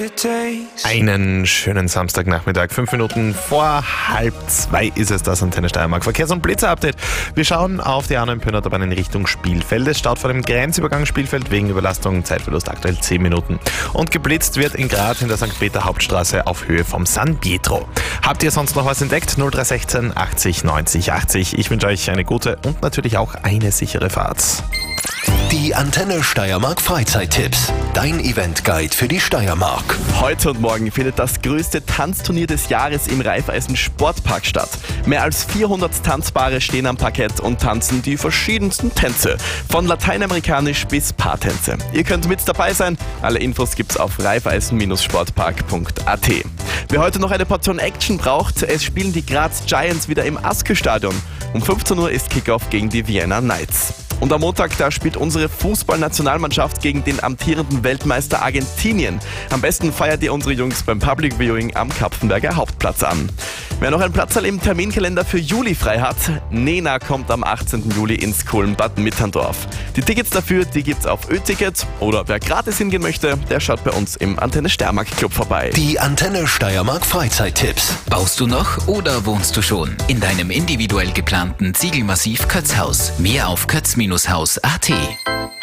Einen schönen Samstagnachmittag, 5 Minuten vor 1:30 ist es, das Antenne Steiermark Verkehrs- und Blitzer-Update. Wir schauen auf die A9 in Richtung Spielfeld. Es staut vor dem Grenzübergang Spielfeld wegen Überlastung, Zeitverlust aktuell 10 Minuten. Und geblitzt wird in Graz in der St. Peter Hauptstraße auf Höhe vom San Pietro. Habt ihr sonst noch was entdeckt? 0316 80 90 80. Ich wünsche euch eine gute und natürlich auch eine sichere Fahrt. Die Antenne Steiermark Freizeittipps. Dein Eventguide für die Steiermark. Heute und morgen findet das größte Tanzturnier des Jahres im Raiffeisen Sportpark statt. Mehr als 400 Tanzpaare stehen am Parkett und tanzen die verschiedensten Tänze. Von lateinamerikanisch bis Paartänze. Ihr könnt mit dabei sein. Alle Infos gibt's auf raiffeisen-sportpark.at. Wer heute noch eine Portion Action braucht, es spielen die Graz Giants wieder im Aske-Stadion. Um 15 Uhr ist Kickoff gegen die Vienna Knights. Und am Montag, da spielt unsere Fußballnationalmannschaft gegen den amtierenden Weltmeister Argentinien. Am besten feiert ihr unsere Jungs beim Public Viewing am Kapfenberger Hauptplatz an. Wer noch ein Platzerl im Terminkalender für Juli frei hat, Nena kommt am 18. Juli ins Kohlenbad Mitterndorf. Die Tickets dafür, die gibt's auf Ö-Ticket. Oder wer gratis hingehen möchte, der schaut bei uns im Antenne Steiermark Club vorbei. Die Antenne Steiermark Freizeittipps. Baust du noch oder wohnst du schon in deinem individuell geplanten Ziegelmassiv Kötzhaus? Mehr auf kötz-haus.at.